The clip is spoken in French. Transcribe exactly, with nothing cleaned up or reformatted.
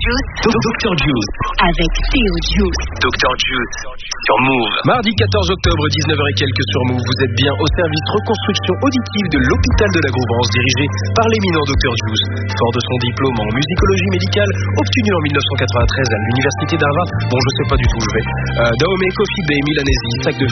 Juice. docteur Juice. Avec Théo Juice. docteur Juice. Sur Move. Mardi quatorze octobre, dix-neuf heures et quelques sur Move. Vous êtes bien au service reconstruction auditive de l'hôpital de la Grouvance, dirigé par l'éminent docteur Juice. Fort de son diplôme en musicologie médicale, obtenu en mille neuf cent quatre-vingt-treize à l'université d'Harvard, bon je sais pas du tout où je vais, euh, Dahomey, Coffee Bay, Milanesi, sac de